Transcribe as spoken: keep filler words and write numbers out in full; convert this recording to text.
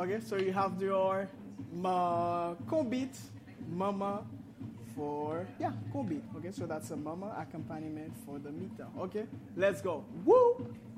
Okay, so you have your ma beat, mama for, yeah, beat. Okay, so that's a mama accompaniment for the meter. Okay, let's go. Woo!